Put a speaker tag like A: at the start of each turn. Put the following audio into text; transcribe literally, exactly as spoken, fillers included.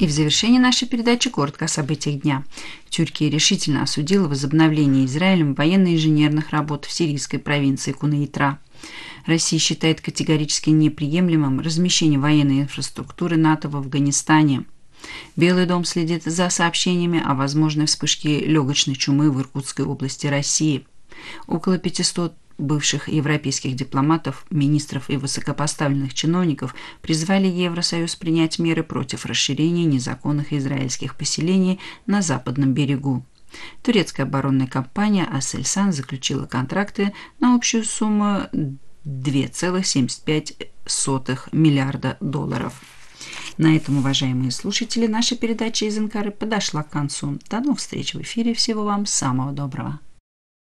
A: И в завершении нашей передачи коротко о событиях дня. Турция решительно осудила возобновление Израилем военно-инженерных работ в сирийской провинции Кунейтра. Россия считает категорически неприемлемым размещение военной инфраструктуры НАТО в Афганистане. Белый дом следит за сообщениями о возможной вспышке легочной чумы в Иркутской области России. Около пятисот бывших европейских дипломатов, министров и высокопоставленных чиновников призвали Евросоюз принять меры против расширения незаконных израильских поселений на западном берегу. Турецкая оборонная компания Aselsan заключила контракты на общую сумму два целых семьдесят пять сотых миллиарда долларов. На этом, уважаемые слушатели, наша передача из Анкары подошла к концу. До новых встреч в эфире. Всего вам самого доброго.